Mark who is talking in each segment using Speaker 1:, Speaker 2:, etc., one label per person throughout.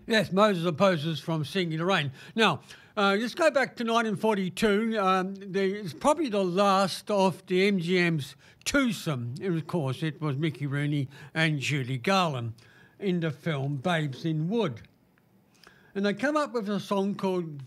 Speaker 1: Yes, Moses opposes from Singing in the Rain. Now, let's go back to 1942. It's probably the last of the MGM's twosome. And of course, it was Mickey Rooney and Judy Garland in the film Babes in Wood. And they come up with a song called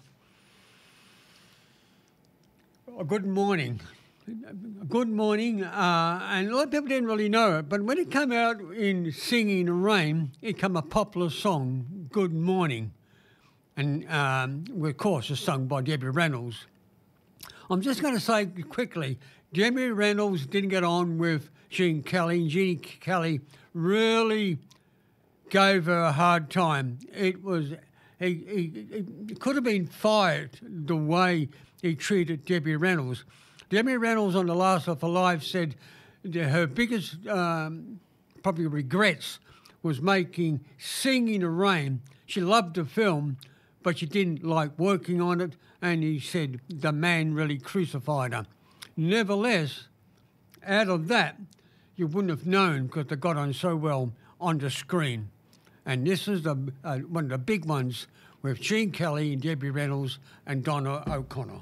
Speaker 1: Good Morning. Good Morning, and a lot of people didn't really know it, but when it came out in Singing in the Rain, it became a popular song, Good Morning, and of course it's sung by Debbie Reynolds. I'm just going to say quickly, Debbie Reynolds didn't get on with Gene Kelly, and Gene Kelly really gave her a hard time. It was he could have been fired the way he treated Debbie Reynolds. Debbie Reynolds on The Last of Her Life said that her biggest probably regrets was making Singing in the Rain. She loved the film, but she didn't like working on it, and he said the man really crucified her. Nevertheless, out of that, you wouldn't have known because they got on so well on the screen. And this is the one of the big ones with Gene Kelly and Debbie Reynolds and Donna O'Connor.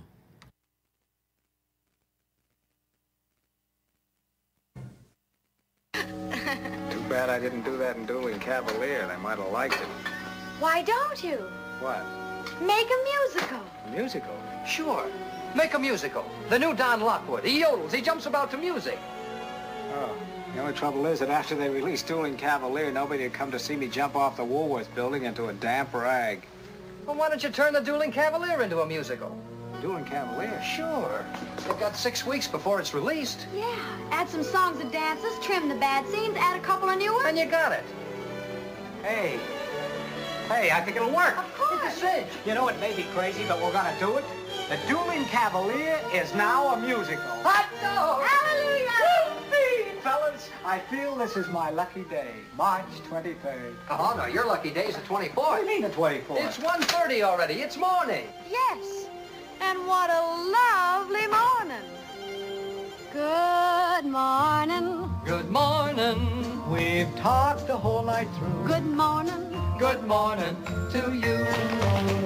Speaker 2: Too bad I didn't do that in Dueling Cavalier. They might have liked it.
Speaker 3: Why don't you?
Speaker 2: What?
Speaker 3: Make a musical.
Speaker 2: A musical?
Speaker 4: Sure. Make a musical. The new Don Lockwood. He yodels. He jumps about to music.
Speaker 2: Oh. The only trouble is that after they released Dueling Cavalier, nobody would come to see me jump off the Woolworth building into a damp rag.
Speaker 4: Well, why don't you turn the Dueling Cavalier into a musical?
Speaker 2: Dueling Cavalier?
Speaker 4: Sure. They've got 6 weeks before it's released.
Speaker 3: Yeah. Add some songs and dances, trim the bad scenes, add a couple of new ones.
Speaker 4: And you got it.
Speaker 2: Hey. Hey, I think it'll work.
Speaker 3: Of course.
Speaker 4: It's a cinch.
Speaker 2: You know, it may be crazy, but we're gonna do it. The Dueling Cavalier is now a musical.
Speaker 4: Hot dog!
Speaker 3: Hallelujah!
Speaker 2: Fellas, I feel this is my lucky day, March 23rd.
Speaker 4: Oh, no, your lucky day's the 24th.
Speaker 2: What do you mean the 24th?
Speaker 4: It's 1:30 already. It's morning.
Speaker 3: Yes. And what a lovely morning. Good morning.
Speaker 4: Good morning.
Speaker 2: We've talked the whole night through.
Speaker 3: Good morning.
Speaker 4: Good morning to you.